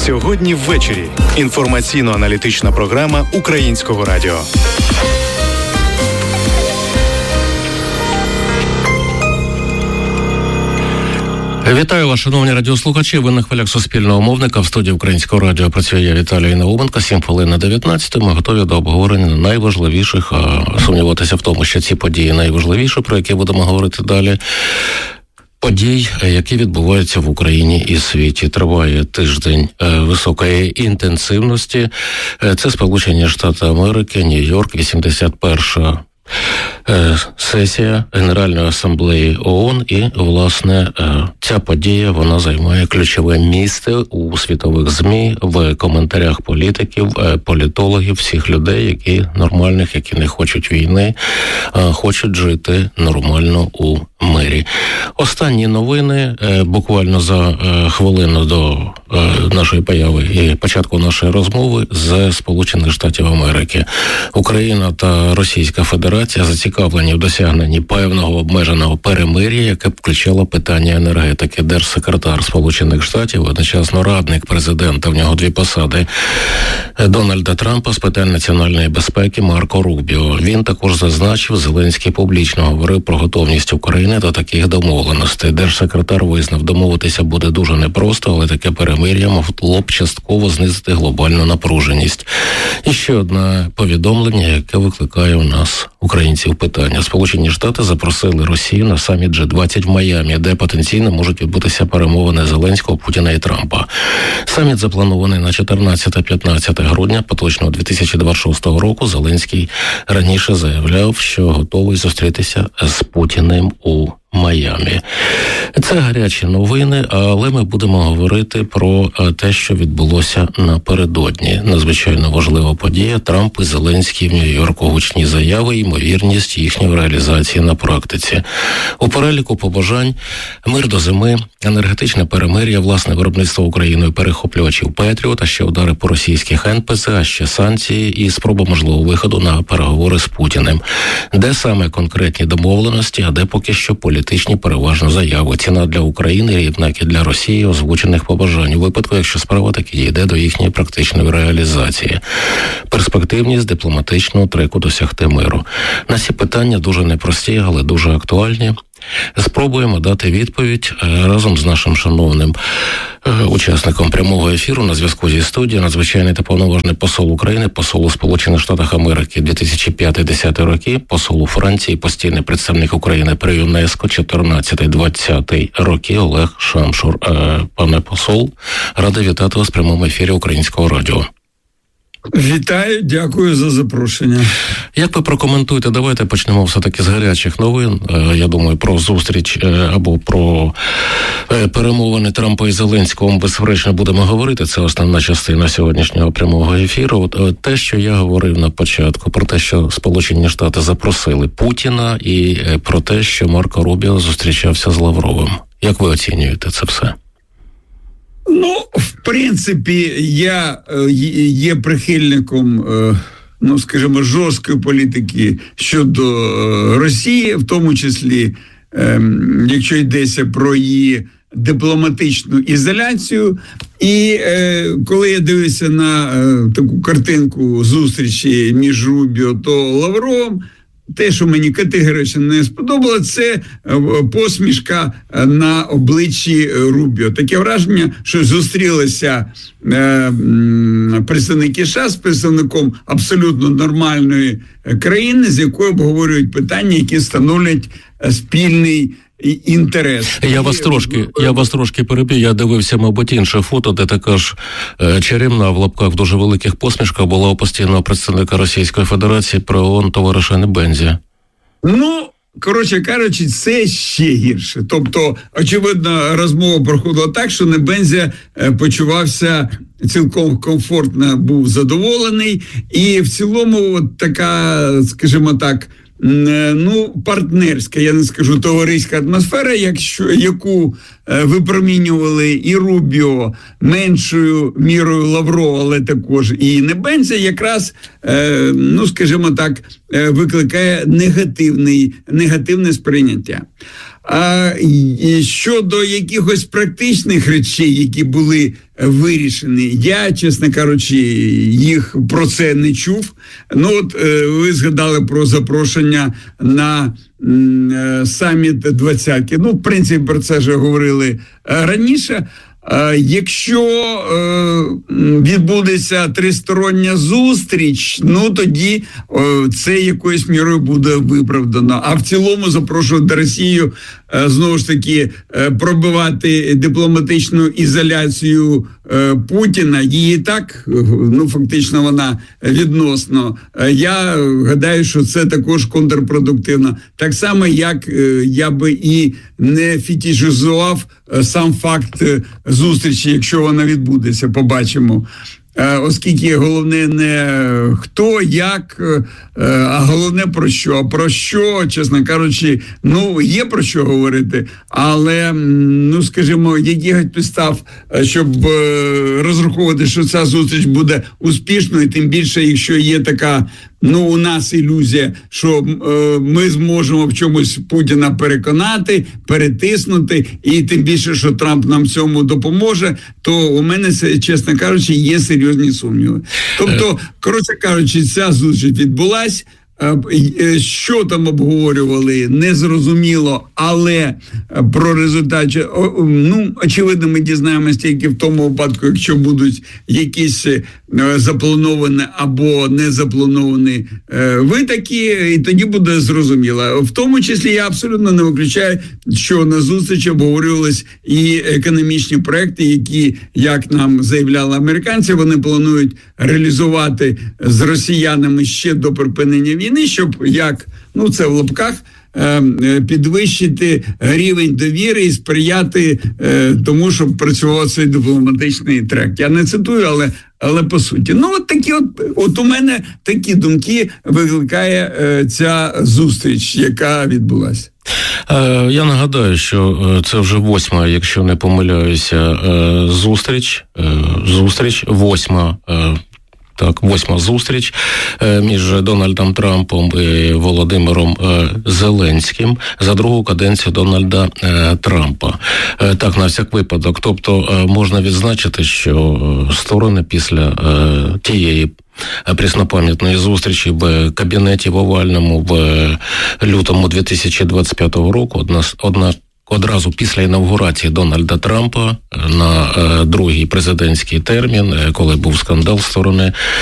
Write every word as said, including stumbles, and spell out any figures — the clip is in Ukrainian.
Сьогодні ввечері. Інформаційно-аналітична програма Українського радіо. Вітаю вас, шановні радіослухачі. Ви на хвилях Суспільного мовника. В студії Українського радіо працює я, Віталій Науменко. Сім хвилин на дев'ятнадцяту. Ми готові до обговорення найважливіших, а сумніватися в тому, що ці події найважливіші, про які будемо говорити далі, подій, які відбуваються в Україні і світі. Триває тиждень високої інтенсивності. Це Сполучені Штати Америки, Нью-Йорк, вісімдесят перша сесія Генеральної асамблеї ООН, і, власне, ця подія, вона займає ключове місце у світових ЗМІ, в коментарях політиків, політологів, всіх людей, які нормальних, які не хочуть війни, а хочуть жити нормально у мирі. Останні новини, буквально за хвилину до нашої появи і початку нашої розмови, з Сполучених Штатів Америки. Україна та Російська Федерація зацікавлені в досягненні певного обмеженого перемир'я, яке б включало питання енергетики. Держсекретар Сполучених Штатів, одночасно радник президента, в нього дві посади, Дональда Трампа з питань національної безпеки Марко Рубіо. Він також зазначив, Зеленський публічно говорив про готовність України до таких домовленостей. Держсекретар визнав, домовитися буде дуже непросто, але таке перемир'я могло б частково знизити глобальну напруженість. І ще одне повідомлення, яке викликає у нас, українців, питання. Сполучені Штати запросили Росію на саміт джі двадцять в Майамі, де потенційно можуть відбутися перемовини Зеленського, Путіна і Трампа. Саміт запланований на чотирнадцяте-п'ятнадцяте грудня поточного дві тисячі двадцять шостого року. Зеленський раніше заявляв, що готовий зустрітися з Путіним у Майамі. Це гарячі новини, але ми будемо говорити про те, що відбулося напередодні. Надзвичайно важлива подія. Трамп і Зеленський в Нью-Йорку, гучні заяви, ймовірність їхньої реалізації на практиці. У переліку побажань мир до зими, енергетичне перемир'я, власне виробництво Україною перехоплювачів Петріот, а ще удари по російських ен пе се, а ще санкції і спроба можливого виходу на переговори з Путіним. Де саме конкретні домовленості, а де поки що політичні Політичні переважно заяви. Ціна для України, рівна як і для Росії, озвучених побажань у випадку, якщо справа таки дійде до їхньої практичної реалізації. Перспективність дипломатичного треку досягти миру. На ці питання дуже непрості, але дуже актуальні. Спробуємо дати відповідь разом з нашим шановним учасником прямого ефіру. На зв'язку зі студією надзвичайний та повноважний посол України, посол у Сполучених Штатах Америки дві тисячі п'ятий-десятий роки, посол у Франції, постійний представник України при ЮНЕСКО чотирнадцятий-двадцятий роки Олег Шамшур. Пане посол, радий вітати вас в прямому ефірі Українського радіо. Вітаю, дякую за запрошення. Як ви прокоментуєте, давайте почнемо все-таки з гарячих новин. Я думаю, про зустріч або про перемовини Трампа і Зеленського ми безперечно будемо говорити. Це основна частина сьогоднішнього прямого ефіру. Те, що я говорив на початку, про те, що Сполучені Штати запросили Путіна, і про те, що Марко Рубіо зустрічався з Лавровим. Як ви оцінюєте це все? Ну, в принципі, я є прихильником, ну, скажімо, жорсткої політики щодо Росії, в тому числі, якщо йдеться про її дипломатичну ізоляцію. І коли я дивлюся на таку картинку зустрічі між Рубіо та Лавровим, те, що мені категорично не сподобалося, це посмішка на обличчі Рубіо. Таке враження, що зустрілися представники США з представником абсолютно нормальної країни, з якою обговорюють питання, які становлять спільний інтерес. Я вас трошки, я вас трошки переб'ю. Я дивився, мабуть, інше фото, де така ж е, чарівна в лапках в дуже великих посмішках була у постійного представника Російської Федерації при ООН товариша Небензі. Ну, коротше кажучи, це ще гірше. Тобто, очевидно, розмова проходила так, що Небензя почувався цілком комфортно, був задоволений. І в цілому от така, скажімо так, ну, партнерська, я не скажу, товариська атмосфера, якщо, яку е, випромінювали і Рубіо, меншою мірою Лаврова, але також і Небензя, якраз, е, ну, скажімо так, е, викликає негативний, негативне сприйняття. А і щодо якихось практичних речей, які були вирішені. Я, чесно кажучи, їх про це не чув. Ну от ви згадали про запрошення на саміт двадцятки. Ну, в принципі, про це вже говорили раніше. Якщо е, відбудеться тристороння зустріч, ну тоді е, це якоюсь мірою буде виправдано. А в цілому запрошувати Росію е, знову ж таки е, пробивати дипломатичну ізоляцію е, Путіна. Її так, ну фактично вона відносно. Е, я гадаю, що це також контрпродуктивно. Так само, як е, я би і не фетишизував е, сам факт е, зустрічі, якщо вона відбудеться, побачимо. Оскільки головне не хто, як, а головне про що. А про що, чесно кажучи, ну, є про що говорити, але, ну, скажімо, якихось підстав, щоб розраховувати, що ця зустріч буде успішною, тим більше, якщо є така, ну, у нас ілюзія, що е, ми зможемо в чомусь Путіна переконати, перетиснути, і тим більше, що Трамп нам в цьому допоможе, то у мене, чесно кажучи, є серйозні сумніви. Тобто, коротше кажучи, ця зустріч відбулась. Що там обговорювали, незрозуміло, але про результат, ну, очевидно, ми дізнаємося тільки в тому випадку, якщо будуть якісь заплановані або не заплановані витоки, і тоді буде зрозуміло. В тому числі я абсолютно не виключаю, що на зустрічі обговорювались і економічні проекти, які, як нам заявляли американці, вони планують реалізувати з росіянами ще до припинення війни, щоб, як, ну це в лапках, підвищити рівень довіри і сприяти е, тому, щоб працював цей дипломатичний трек. Я не цитую, але, але по суті. Ну, от такі от, от у мене такі думки викликає е, ця зустріч, яка відбулася. Я нагадаю, що це вже восьма, якщо не помиляюся, зустріч, зустріч, восьма, так, восьма зустріч між Дональдом Трампом і Володимиром Зеленським за другу каденцію Дональда Трампа. Так, на всяк випадок. Тобто можна відзначити, що сторони після тієї преснопам'ятної зустрічі в кабінеті в Овальному в лютому дві тисячі двадцять п'ятого року, одна, одна одразу після інавгурації Дональда Трампа на е, другий президентський термін, коли був скандал з сторони